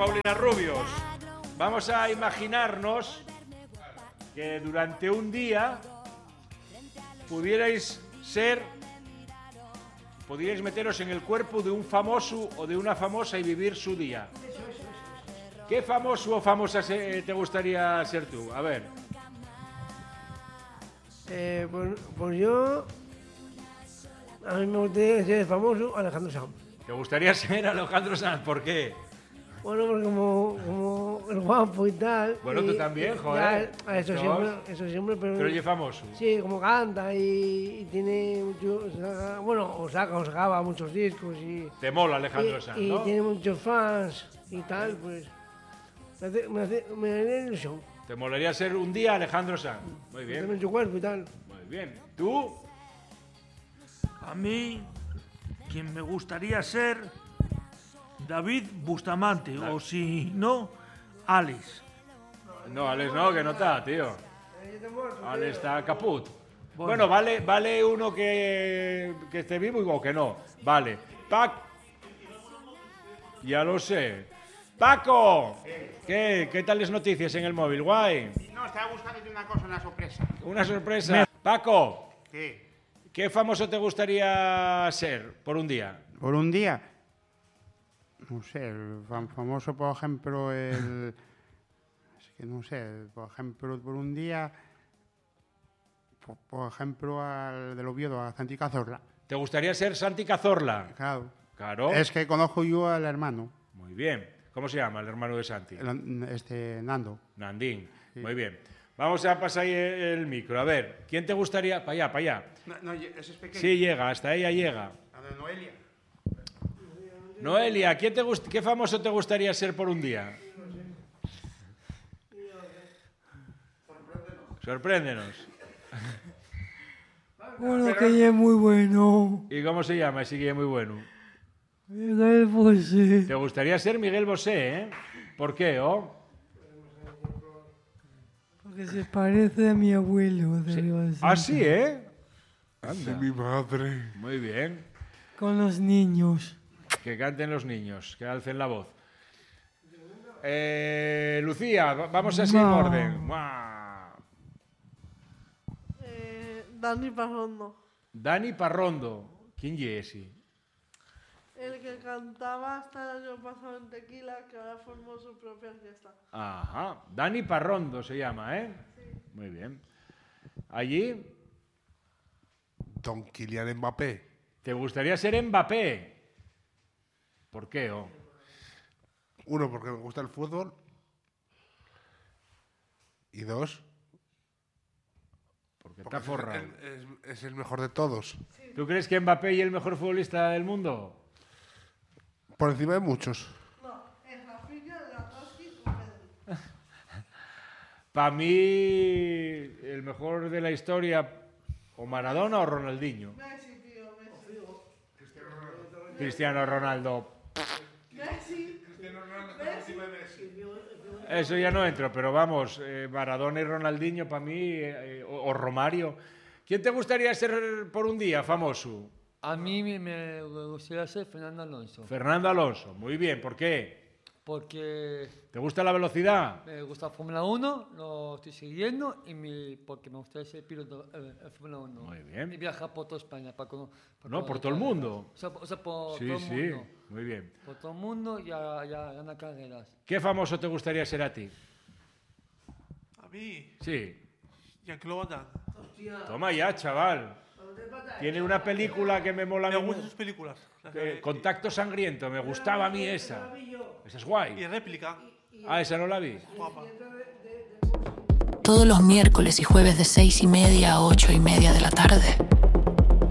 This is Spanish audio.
Paulina Rubios. Vamos a imaginarnos que durante un día pudierais meteros en el cuerpo de un famoso o de una famosa y vivir su día. ¿Qué famoso o famosa te gustaría ser tú? A ver. Pues yo... A mí me gustaría ser famoso Alejandro Sanz. ¿Te gustaría ser Alejandro Sanz? ¿Por qué? Bueno, porque como el guapo y tal... Bueno, tú también, joder. Ya, eso siempre, pero... Pero oye, famoso. Sí, como canta y tiene mucho... Bueno, o sacaba muchos discos y... Te mola Alejandro Sanz, ¿no? Y tiene muchos fans y tal, pues... Me haría ilusión. ¿Te molaría ser un día Alejandro Sanz? Muy bien. Tiene mucho cuerpo y tal. Muy bien. ¿Tú? A mí, quien me gustaría ser... David Bustamante, o si no, Alex. No, Alex no, que no está, tío. Alex está caput. Bueno, vale uno que esté vivo o que no. Vale. Ya lo sé. ¡Paco! ¿Qué tal las noticias en el móvil? Guay. No, estaba buscando una cosa, una sorpresa. Una sorpresa. Paco, ¿Qué? ¿qué famoso te gustaría ser por un día? ¿Por un día? No sé, el famoso, por ejemplo, es que no sé, por ejemplo, por un día, por ejemplo, al del Oviedo, a Santi Cazorla. ¿Te gustaría ser Santi Cazorla? Claro. Claro. Es que conozco yo al hermano. Muy bien. ¿Cómo se llama el hermano de Santi? Nando. Nandín. Sí. Muy bien. Vamos a pasar ahí el micro. A ver, ¿quién te gustaría? Para allá, para allá. No, ese es pequeño. Sí, llega, hasta ella llega. A de Noelia. Noelia, ¿qué famoso te gustaría ser por un día? Sorpréndenos. Bueno, que ya es muy bueno. ¿Y cómo se llama? Sí que es muy bueno. Miguel Bosé. ¿Te gustaría ser Miguel Bosé, eh? ¿Por qué, oh? Porque se parece a mi abuelo. Ah, sí, ¿eh? De mi madre. Muy bien. Con los niños. Que canten los niños, que alcen la voz. Lucía, vamos así en orden. Dani Parrondo. Dani Parrondo. ¿Quién es ese? El que cantaba hasta el año pasado en Tequila, que ahora formó su propia fiesta. Ajá. Dani Parrondo se llama, ¿eh? Sí. Muy bien. Allí, Don Kylian Mbappé. ¿te gustaría ser Mbappé? ¿Por qué, oh? Uno, porque me gusta el fútbol. Y dos, Porque está forrado. es el mejor de todos. ¿Tú crees que Mbappé es el mejor futbolista del mundo? Por encima de muchos. No, es Rafinha, Lewandowski o Pedri. Para mí, el mejor de la historia, o Maradona o Ronaldinho. Messi, tío, Messi. Cristiano Ronaldo. Messi. Eso ya no entro, pero vamos, Maradona y Ronaldinho para mí, o Romario. ¿Quién te gustaría ser por un día famoso? A mí me gustaría ser Fernando Alonso. Fernando Alonso. Muy bien, ¿por qué? Porque ¿Te gusta la velocidad? me gusta Fórmula 1, lo estoy siguiendo, porque me gustaría ser piloto de Fórmula 1. Muy bien. Y viajar por toda España. No, por todo el mundo. O sea, por Sí, todo el sí, mundo. muy bien. Por todo el mundo y a ganar carreras. ¿Qué famoso te gustaría ser a ti? A mí, Sí. Jean-Claude Van Damme. Toma ya, chaval. Tiene una película que me mola Me mucho. gustan sus películas. Contacto Sangriento, me gustaba a mí esa. Esa es Y guay. réplica. Ah, esa no la vi. Guapa. Todos los miércoles y jueves de 6:30 a 8:30 de la tarde,